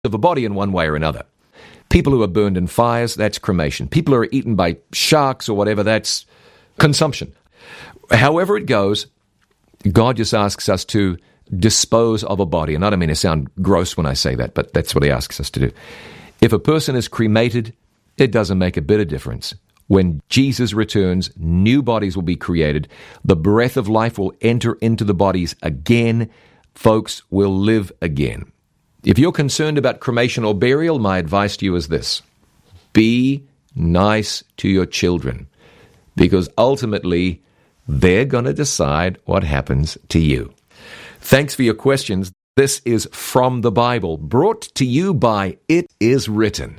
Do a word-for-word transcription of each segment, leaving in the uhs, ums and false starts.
of a body in one way or another. People who are burned in fires, that's cremation. People who are eaten by sharks or whatever, that's consumption. However it goes, God just asks us to dispose of a body. And I don't mean to sound gross when I say that, but that's what he asks us to do. If a person is cremated, it doesn't make a bit of difference. When Jesus returns, new bodies will be created. The breath of life will enter into the bodies again. Folks will live again. If you're concerned about cremation or burial, my advice to you is this. Be nice to your children, because ultimately they're going to decide what happens to you. Thanks for your questions. This is From the Bible, brought to you by It Is Written.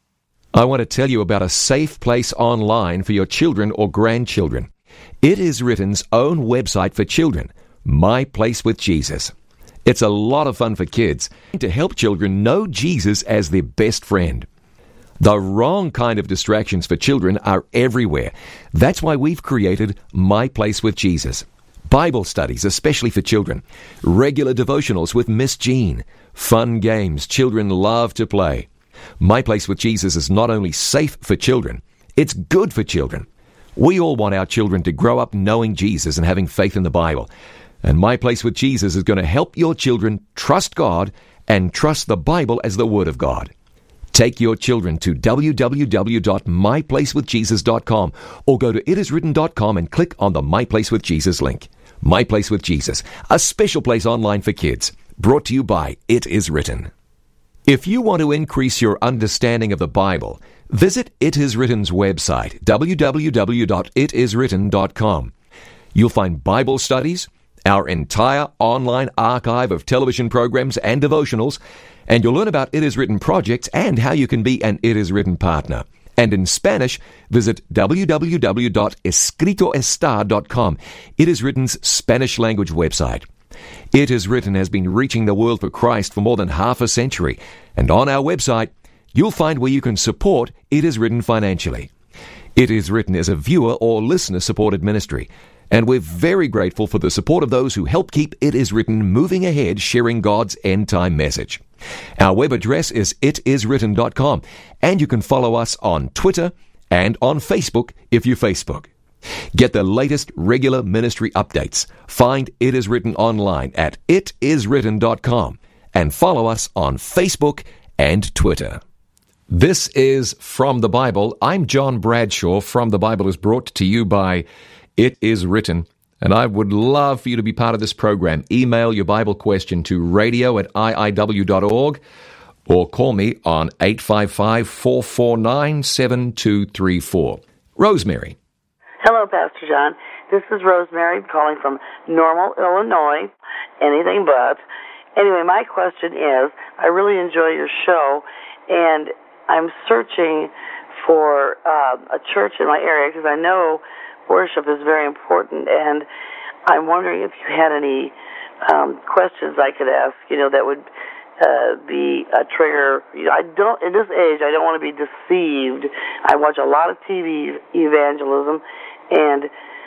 I want to tell you about a safe place online for your children or grandchildren. It Is Written's own website for children, My Place with Jesus. It's a lot of fun for kids to help children know Jesus as their best friend. The wrong kind of distractions for children are everywhere. That's why we've created My Place with Jesus. Bible studies, especially for children. Regular devotionals with Miss Jean. Fun games children love to play. My Place with Jesus is not only safe for children, it's good for children. We all want our children to grow up knowing Jesus and having faith in the Bible. And My Place with Jesus is going to help your children trust God and trust the Bible as the Word of God. Take your children to w w w dot my place with jesus dot com or go to it is written dot com and click on the My Place with Jesus link. My Place with Jesus, a special place online for kids, brought to you by It Is Written. If you want to increase your understanding of the Bible, visit It Is Written's website, w w w dot it is written dot com. You'll find Bible studies, our entire online archive of television programs and devotionals, and you'll learn about It Is Written projects and how you can be an It Is Written partner. And in Spanish, visit w w w dot escrito está dot com, It Is Written's Spanish language website. It Is Written has been reaching the world for Christ for more than half a century, and on our website, you'll find where you can support It Is Written financially. It Is Written is a viewer or listener-supported ministry, and we're very grateful for the support of those who help keep It Is Written moving ahead, sharing God's end-time message. Our web address is it is written dot com, and you can follow us on Twitter and on Facebook if you Facebook. Get the latest regular ministry updates. Find It Is Written online at it is written dot com and follow us on Facebook and Twitter. This is From the Bible. I'm John Bradshaw. From the Bible is brought to you by It Is Written, and I would love for you to be part of this program. Email your Bible question to radio at i i w dot org or call me on eight five five, four four nine, seven two three four. Rosemary. Hello, Pastor John. This is Rosemary calling from Normal, Illinois. Anything but. Anyway, my question is, I really enjoy your show, and I'm searching for uh, a church in my area because I know worship is very important, and I'm wondering if you had any um, questions I could ask, you know, that would uh, be a trigger. You know, I don't, in this age, I don't want to be deceived. I watch a lot of T V evangelism, and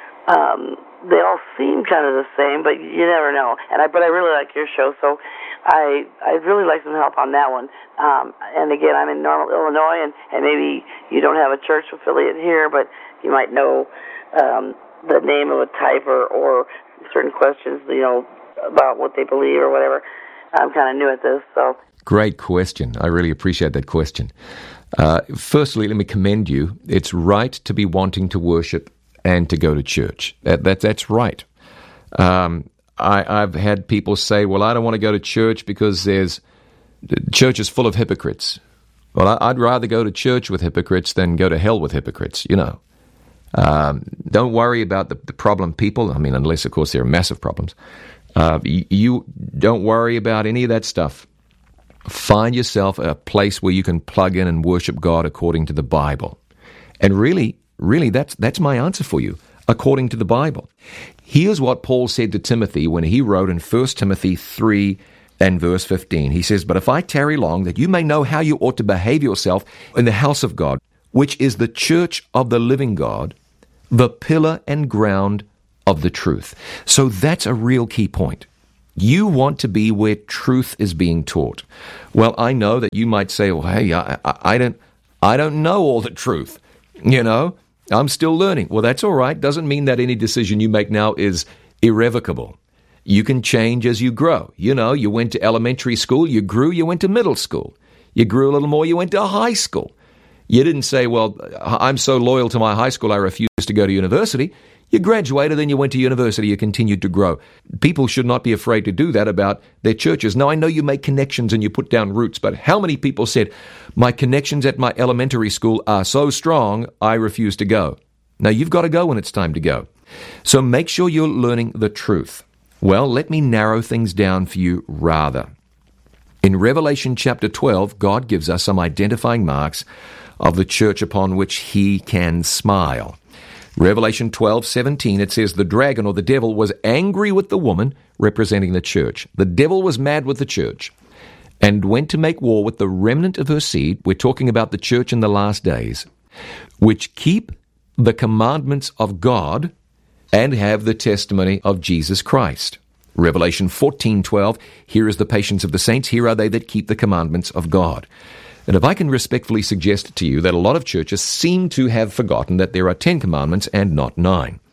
um, they all seem kind of the same, but you never know. And I, but I really like your show, so I I'd really like some help on that one. Um, and again, I'm in Normal, Illinois, and, and maybe you don't have a church affiliate here, but you might know um, the name of a type or, or certain questions, you know, about what they believe or whatever. I'm kind of new at this, so. Great question. I really appreciate that question. Uh, firstly, let me commend you. It's right to be wanting to worship and to go to church. That, that That's right. Um, I, I've had people say, well, I don't want to go to church because there's church is full of hypocrites. Well, I, I'd rather go to church with hypocrites than go to hell with hypocrites, you know. Um, don't worry about the, the problem people. I mean, unless, of course, there are massive problems. Uh, you, you don't worry about any of that stuff. Find yourself a place where you can plug in and worship God according to the Bible. And really, really, that's that's my answer for you, according to the Bible. Here's what Paul said to Timothy when he wrote in First Timothy three and verse fifteen. He says, "But if I tarry long, that you may know how you ought to behave yourself in the house of God, which is the church of the living God, the pillar and ground of the truth." So that's a real key point. You want to be where truth is being taught. Well, I know that you might say, well, hey, I, I, I don't I don't know all the truth. You know, I'm still learning. Well, that's all right. Doesn't mean that any decision you make now is irrevocable. You can change as you grow. You know, you went to elementary school, you grew, you went to middle school. You grew a little more, you went to high school. You didn't say, well, I'm so loyal to my high school, I refuse to go to university. You graduated, then you went to university, you continued to grow. People should not be afraid to do that about their churches. Now, I know you make connections and you put down roots, but how many people said, my connections at my elementary school are so strong, I refuse to go? Now, you've got to go when it's time to go. So make sure you're learning the truth. Well, let me narrow things down for you rather. In Revelation chapter twelve, God gives us some identifying marks of the church upon which he can smile. Revelation twelve seventeen, it says, the dragon or the devil was angry with the woman representing the church. The devil was mad with the church and went to make war with the remnant of her seed. We're talking about the church in the last days, which keep the commandments of God and have the testimony of Jesus Christ. Revelation fourteen twelve, here is the patience of the saints. Here are they that keep the commandments of God. And if I can respectfully suggest to you that a lot of churches seem to have forgotten that there are ten commandments and not nine.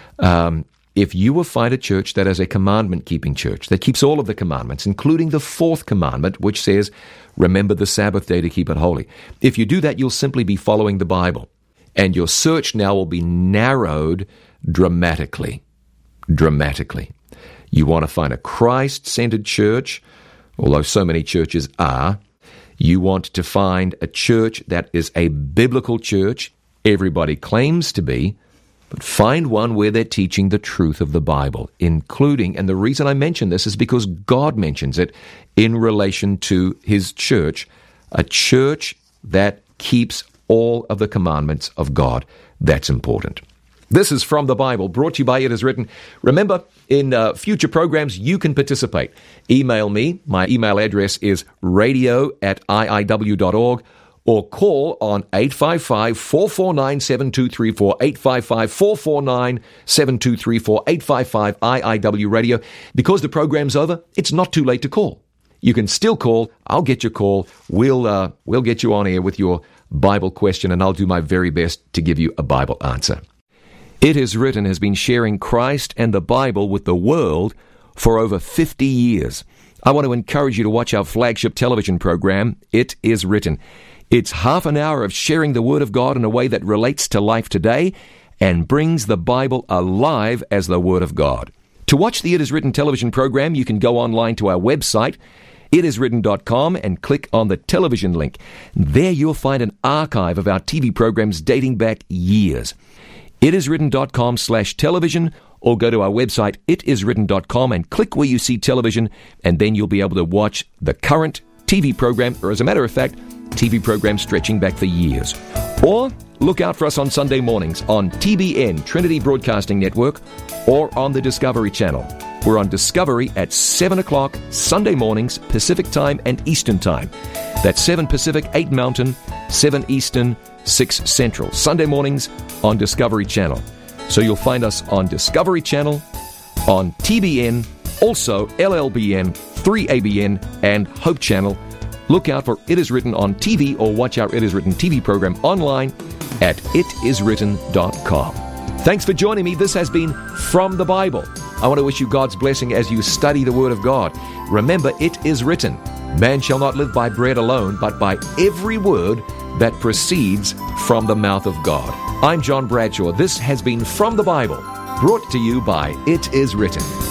Um, if you will find a church that is a commandment-keeping church, that keeps all of the commandments, including the fourth commandment, which says, remember the Sabbath day to keep it holy. If you do that, you'll simply be following the Bible. And your search now will be narrowed dramatically. Dramatically. You want to find a Christ-centered church, although so many churches are. You want to find a church that is a biblical church. Everybody claims to be, but find one where they're teaching the truth of the Bible, including, and the reason I mention this is because God mentions it in relation to his church, a church that keeps all of the commandments of God. That's important. This is From the Bible, brought to you by It Is Written. Remember, in uh, future programs, you can participate. Email me. My email address is radio at I I W dot org, or call on eight five five, four four nine, seven two three four, eight five five, four four nine, seven two three four, eight five five I I W Radio. Because the program's over, it's not too late to call. You can still call. I'll get your call. We'll, uh, we'll get you on air with your Bible question, and I'll do my very best to give you a Bible answer. It Is Written has been sharing Christ and the Bible with the world for over fifty years. I want to encourage you to watch our flagship television program, It Is Written. It's half an hour of sharing the Word of God in a way that relates to life today and brings the Bible alive as the Word of God. To watch the It Is Written television program, you can go online to our website, it is written dot com, and click on the television link. There you'll find an archive of our T V programs dating back years. it is written dot com slash television, or go to our website, it is written dot com, and click where you see television, and then you'll be able to watch the current T V program, or as a matter of fact, T V programs stretching back for years. Or look out for us on Sunday mornings on T B N, Trinity Broadcasting Network, or on the Discovery Channel. We're on Discovery at seven o'clock Sunday mornings, Pacific Time and Eastern Time. That's seven Pacific, eight Mountain, seven Eastern, six Central. Sunday mornings on Discovery Channel. So you'll find us on Discovery Channel, on T B N, also L L B N, three A B N, and Hope Channel. Look out for It Is Written on T V, or watch our It Is Written T V program online at it is written dot com. Thanks for joining me. This has been From the Bible. I want to wish you God's blessing as you study the Word of God. Remember, it is written, man shall not live by bread alone, but by every word that proceeds from the mouth of God. I'm John Bradshaw. This has been From the Bible, brought to you by It Is Written.